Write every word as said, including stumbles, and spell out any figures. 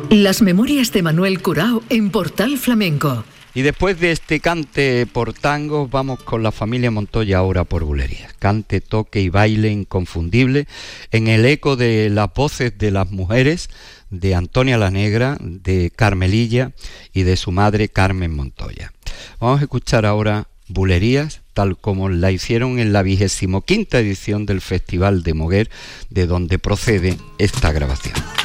Las memorias de Manuel Curao en Portal Flamenco. Y después de este cante por tangos, vamos con la familia Montoya ahora por bulerías. Cante, toque y baile inconfundible en el eco de las voces de las mujeres, de Antonia la Negra, de Carmelilla y de su madre Carmen Montoya. Vamos a escuchar ahora bulerías tal como la hicieron en la vigésimo quinta edición del Festival de Moguer, de donde procede esta grabación.